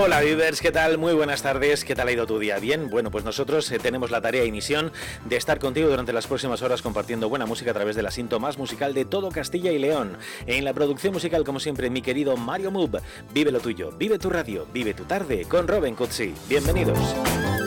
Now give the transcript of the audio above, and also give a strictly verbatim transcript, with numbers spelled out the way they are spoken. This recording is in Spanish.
Hola Vivers, ¿qué tal? Muy buenas tardes, ¿qué tal ha ido tu día? ¿Bien? Bueno, pues nosotros eh, tenemos la tarea y misión de estar contigo durante las próximas horas compartiendo buena música a través del asiento más musical de todo Castilla y León. En la producción musical, como siempre, mi querido Mario Move. Vive lo tuyo, vive tu radio, vive tu tarde con Robin Cutsi. Bienvenidos.